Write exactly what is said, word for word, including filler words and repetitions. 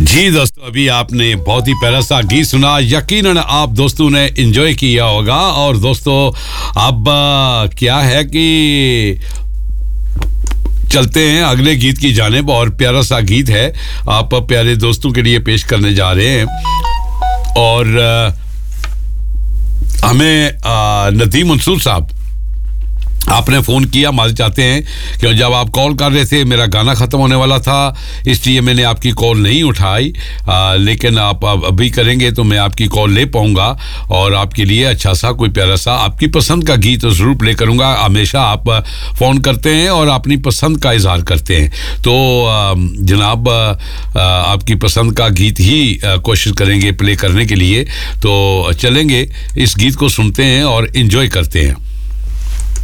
जी दोस्तों, अभी आपने बहुत ही प्यारा सा गीत सुना। यकीनन आप दोस्तों ने एंजॉय किया होगा। और दोस्तों अब क्या है कि चलते हैं अगले गीत की जानिब। और प्यारा सा गीत है, आप प्यारे दोस्तों के लिए पेश करने जा रहे हैं। और आ, हमें नदीम मंसूर साहब आपने फ़ोन किया, मालूम चाहते हैं कि जब आप कॉल कर रहे थे मेरा गाना ख़त्म होने वाला था, इसलिए मैंने आपकी कॉल नहीं उठाई। आ, लेकिन आप अभी करेंगे तो मैं आपकी कॉल ले पाऊँगा और आपके लिए अच्छा सा कोई प्यारा सा आपकी पसंद का गीत ज़रूर प्ले करूँगा। हमेशा आप फ़ोन करते हैं और अपनी पसंद का इजहार करते हैं, तो आ, जनाब आ, आपकी पसंद का गीत ही कोशिश करेंगे प्ले करने के लिए। तो चलेंगे, इस गीत को सुनते हैं और इन्जॉय करते हैं।